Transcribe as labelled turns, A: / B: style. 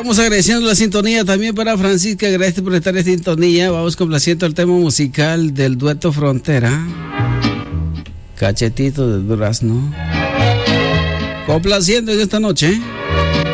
A: Vamos agradeciendo la sintonía también para Francisca. Gracias por estar en sintonía. Vamos complaciendo el tema musical del dueto Frontera. Cachetito de Durazno. Complaciendo en esta noche.